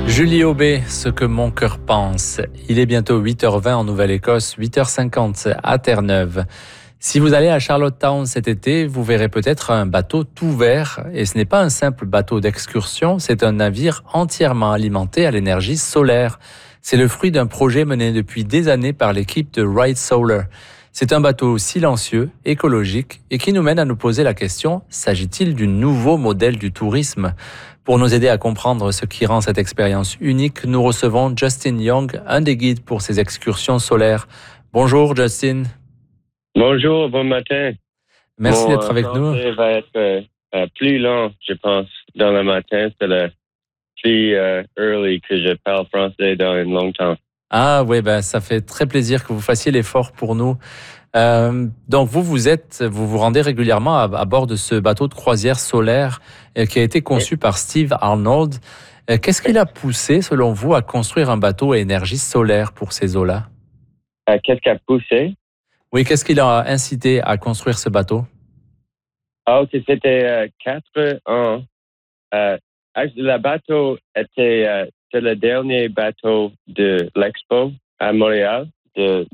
Julie Aubé, ce que mon cœur pense. Il est bientôt 8h20 en Nouvelle-Écosse, 8h50 à Terre-Neuve. Si vous allez à Charlottetown cet été, vous verrez peut-être un bateau tout vert. Et ce n'est pas un simple bateau d'excursion, c'est un navire entièrement alimenté à l'énergie solaire. C'est le fruit d'un projet mené depuis des années par l'équipe de Ride Solar. C'est un bateau silencieux, écologique et qui nous mène à nous poser la question, s'agit-il du nouveau modèle du tourisme ? Pour nous aider à comprendre ce qui rend cette expérience unique, nous recevons Justin Young, un des guides pour ces excursions solaires. Bonjour Justin. Bonjour, bon matin. Merci d'être avec nous. Mon français va être plus long, je pense, dans le matin. C'est le plus early que je parle français dans un long temps. Ah oui, ça fait très plaisir que vous fassiez l'effort pour nous. Donc vous vous rendez régulièrement à bord de ce bateau de croisière solaire qui a été conçu par Steve Arnold. Qu'est-ce qui l'a poussé, selon vous, à construire un bateau à énergie solaire pour ces eaux-là? Qu'est-ce qui a poussé? Oui, qu'est-ce qui l'a incité à construire ce bateau? C'était 4 ans. Le bateau c'est le dernier bateau de l'Expo à Montréal de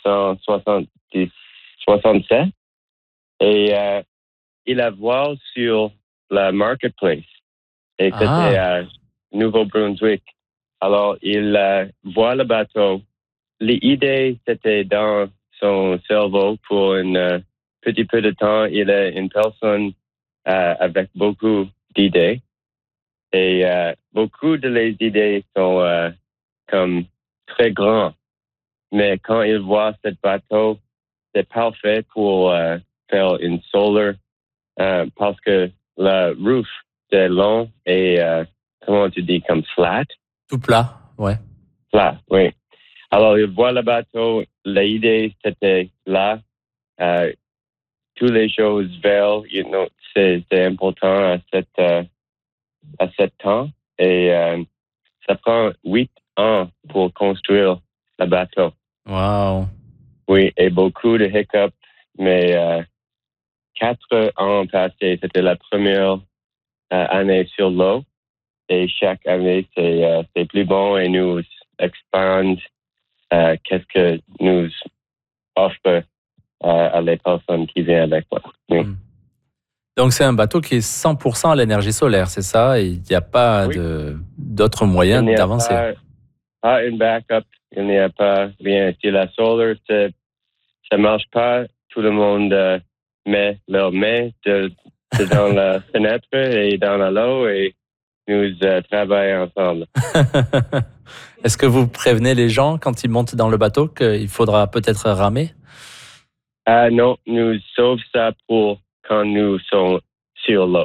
1967. Et il a volé sur la marketplace. Et c'était à Nouveau-Brunswick. Alors, il voit le bateau. L'idée, c'était dans son cerveau pour un petit peu de temps. Il est une personne avec beaucoup d'idées. Et beaucoup de les idées sont comme très grands. Mais quand il voit ce bateau, c'est parfait pour faire une solar parce que le roof c'est long et comment tu dis, comme flat? Tout plat, ouais. Flat, oui. Alors, il voit le bateau, l'idée c'était là. Toutes les choses vertes, c'est important à ce temps. Et ça prend 8 ans pour construire le bateau. Wow. Oui, et beaucoup de hiccups, mais 4 ans passés, c'était la première année sur l'eau. Et chaque année, c'est plus bon et nous expand qu'est-ce que nous offre à les personnes qui viennent avec moi. Oui. Donc c'est un bateau qui est 100% à l'énergie solaire, c'est ça? Et il n'y a pas d'autres moyens d'avancer. Il n'y a pas une backup, il n'y a pas rien. Si la solar, ça ne marche pas, tout le monde met leurs mains dans la fenêtre et dans l'eau et nous travaillons ensemble. Est-ce que vous prévenez les gens quand ils montent dans le bateau qu'il faudra peut-être ramer? Non, nous sauvons ça pour quand nous sommes sur l'eau.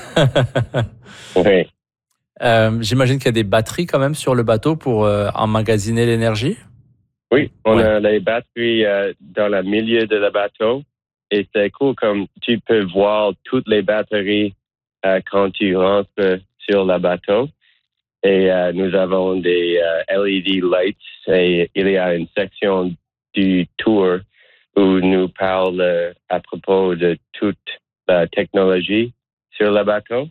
Oui. J'imagine qu'il y a des batteries quand même sur le bateau pour emmagasiner l'énergie? Oui, on a les batteries dans le milieu de le bateau et c'est cool comme tu peux voir toutes les batteries quand tu rentres sur le bateau. Et nous avons des LED lights et il y a une section du tour où nous parlons à propos de toute la technologie sur le bateau.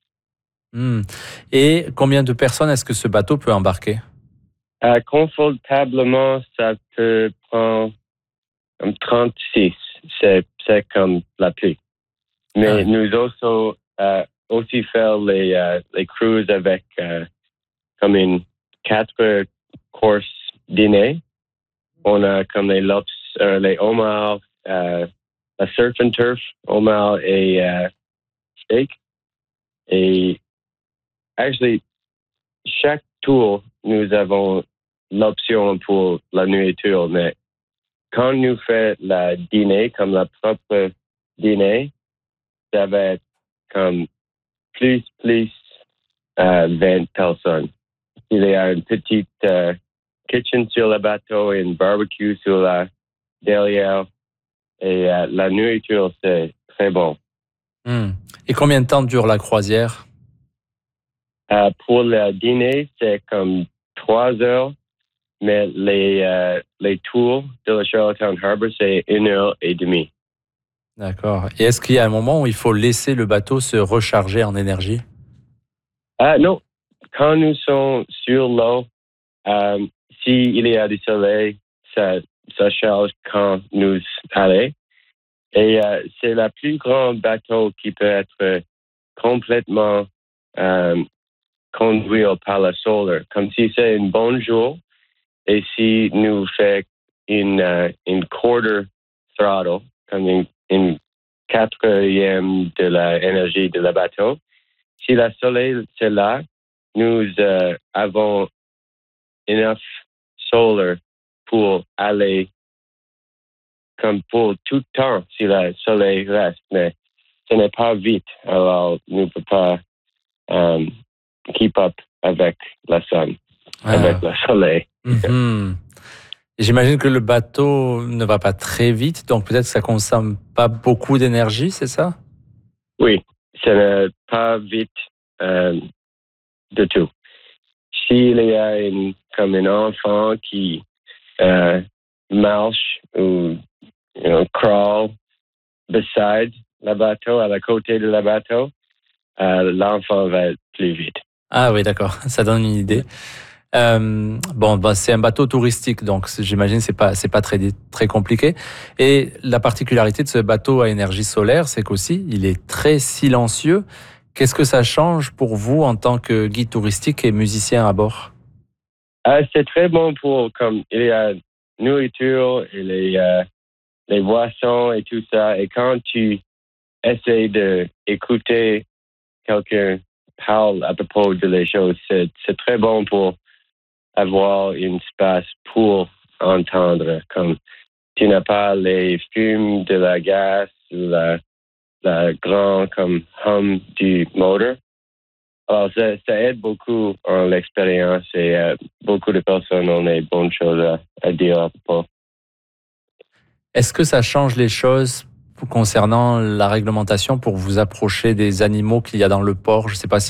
Et combien de personnes est-ce que ce bateau peut embarquer? Confortablement, ça peut prendre comme 36. C'est comme la pluie. Mais nous aussi faire les cruises avec comme une 4 courses dîner. On a comme les homards, la surf and turf, homard et steak. Et actually, chaque tour, nous avons l'option pour la nourriture, mais quand nous faisons la dîner, comme la propre dîner, ça va être comme plus 20 personnes. Il y a une petite kitchen sur le bateau et un barbecue sur derrière. Et la nourriture, c'est très bon. Et combien de temps dure la croisière? Pour le dîner, c'est comme 3 heures. Mais les tours de la Charlottetown Harbor, c'est 1h30. D'accord. Et est-ce qu'il y a un moment où il faut laisser le bateau se recharger en énergie? Non. quand nous sommes sur l'eau, s'il y a du soleil, ça charge quand nous allons. Et c'est le plus grand bateau qui peut être complètement conduit par le solaire. Comme si c'est un bon jour et si nous faisons une quarter throttle, comme une quatrième de l'énergie de le bateau. Si le soleil c'est là, nous avons enough solar pour aller comme pour tout le temps si le soleil reste, mais ce n'est pas vite, alors nous ne pouvons pas keep up avec la sun, avec le soleil. Mm-hmm. J'imagine que le bateau ne va pas très vite, donc peut-être que ça consomme pas beaucoup d'énergie, c'est ça? Oui, ce n'est pas vite du tout. S'il y a comme un enfant qui marche ou crawl beside le bateau, à la côté de le bateau, l'enfant va être plus vite. Ah oui, d'accord, ça donne une idée. C'est un bateau touristique, donc j'imagine c'est pas très compliqué. Et la particularité de ce bateau à énergie solaire, c'est qu'aussi il est très silencieux. Qu'est-ce que ça change pour vous en tant que guide touristique et musicien à bord? C'est très bon pour comme il y a nourriture et les boissons et tout ça. Et quand tu essaies d'écouter quelqu'un parle à propos de les choses, c'est très bon pour avoir un espace pour entendre. Comme tu n'as pas les fumes de la gaz ou la grand comme hum du moteur. Alors, ça aide beaucoup en l'expérience et beaucoup de personnes ont des bonnes choses à dire à propos. Est-ce que ça change les choses concernant la réglementation pour vous approcher des animaux qu'il y a dans le port? Je ne sais pas si